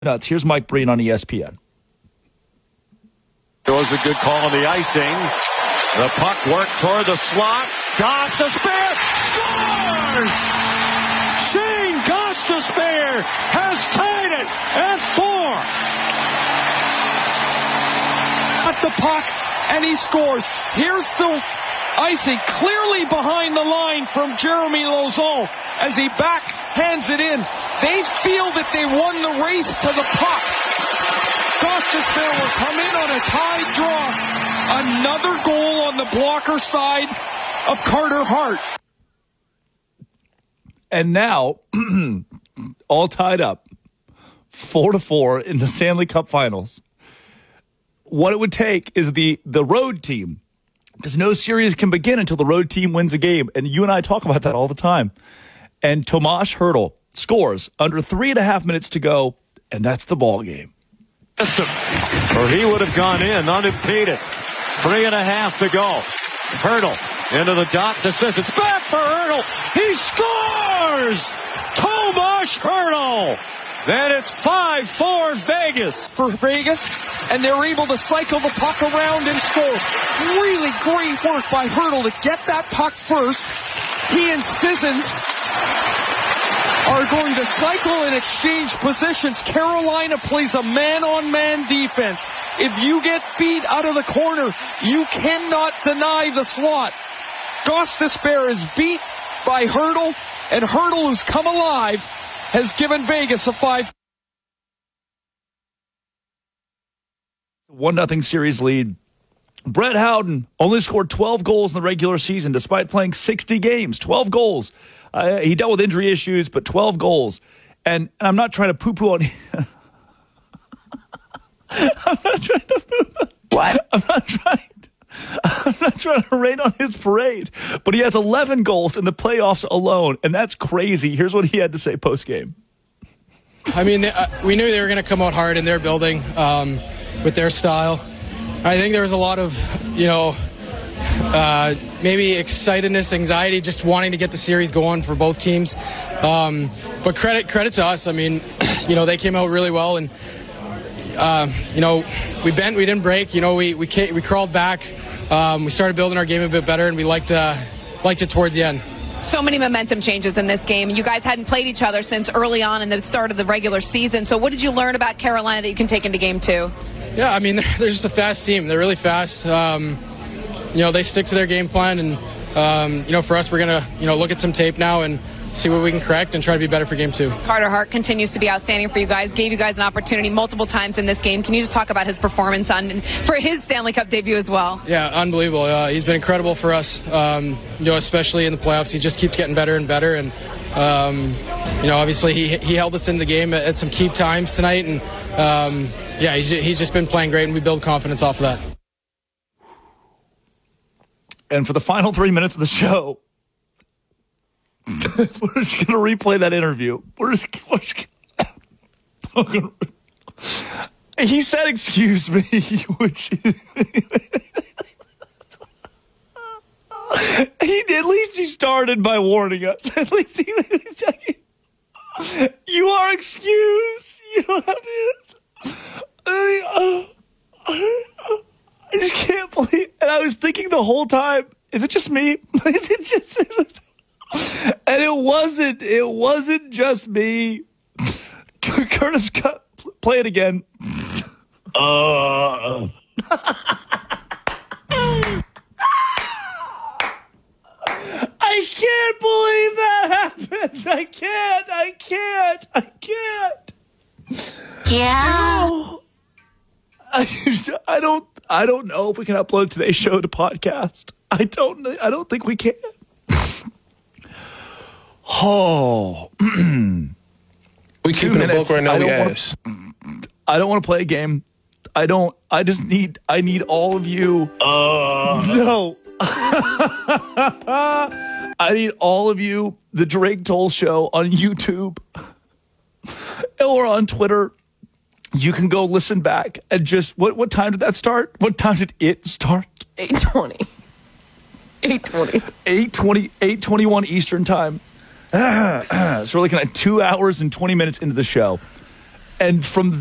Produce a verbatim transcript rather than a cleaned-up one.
Nuts. Here's Mike Breen on E S P N. There was a good call on the icing. The puck worked toward the slot. Gostisbehere scores! Shane Gostisbehere has tied it at four. At the puck, and he scores. Here's the icing clearly behind the line from Jeremy Lauzon as he backhands it in. They feel that they won the race to the puck. Gostisbehere will come in on a tied draw. Another goal on the blocker side of Carter Hart. And now, all tied up, four to four in the Stanley Cup Finals. What it would take is the, the road team, because no series can begin until the road team wins a game. And you and I talk about that all the time. And Tomas Hertl scores under three and a half minutes to go, and that's the ball game. Or he would have gone in unimpeded. Three and a half to go. Hertl into the dot to Sissons. Back for Hertl. He scores! Tomas Hertl. Then it's five four Vegas. For Vegas, and they're able to cycle the puck around and score. Really great work by Hertl to get that puck first. He and Sissons are going to cycle and exchange positions. Carolina plays a man-on-man defense. If you get beat out of the corner, you cannot deny the slot. Gostisbehere is beat by Hertl, and Hertl, who's come alive, has given Vegas a five. One nothing series lead. Brett Howden only scored twelve goals in the regular season despite playing sixty games. twelve goals. Uh, he dealt with injury issues, but twelve goals. And, and I'm not trying to poo-poo on him. I'm not trying to poo-poo. What? I'm not trying. I'm not trying to rain on his parade. But he has eleven goals in the playoffs alone, and that's crazy. Here's what he had to say post-game. I mean, they, uh, we knew they were going to come out hard in their building um, with their style. I think there was a lot of, you know, uh, maybe excitedness, anxiety, just wanting to get the series going for both teams. Um, but credit credit to us. I mean, you know, they came out really well, and uh, you know, we bent, we didn't break. You know, we we came, we crawled back. Um, we started building our game a bit better, and we liked uh, liked it towards the end. So many momentum changes in this game. You guys hadn't played each other since early on in the start of the regular season. So what did you learn about Carolina that you can take into game two? Yeah, I mean, they're, they're just a fast team. They're really fast. Um, you know, they stick to their game plan, and um, you know, for us, we're gonna you know look at some tape now and see what we can correct and try to be better for game two. Carter Hart continues to be outstanding for you guys. Gave you guys an opportunity multiple times in this game. Can you just talk about his performance on for his Stanley Cup debut as well? Yeah, unbelievable. Uh, he's been incredible for us. Um, you know, especially in the playoffs, he just keeps getting better and better. And um, you know, obviously, he he held us in the game at, at some key times tonight. And um, yeah, he's he's just been playing great, and we build confidence off of that. And for the final three minutes of the show, we're just going to replay that interview. We're just, we're just gonna, he said, excuse me, which he at least he started by warning us. At least he was checking. You are excused. You don't have to. I, uh, I just can't believe. And I was thinking the whole time, is it just me? Is it just? And it wasn't. It wasn't just me. Curtis, play it again. Uh. I can't believe that happened. I can't. I can't. I can't. Yeah. No. I, I don't. I don't know if we can upload today's show to podcast. I don't. I don't think we can. Oh, we keep it a book right now. Yes. I don't want to play a game. I don't. I just need. I need all of you. Uh. No. I need all of you. The Drake Toll Show on YouTube or on Twitter. You can go listen back and just. What what time did that start? What time did it start? eight twenty. eight twenty. eight twenty. eight twenty-one Eastern time. So we're looking at two hours and twenty minutes into the show. and from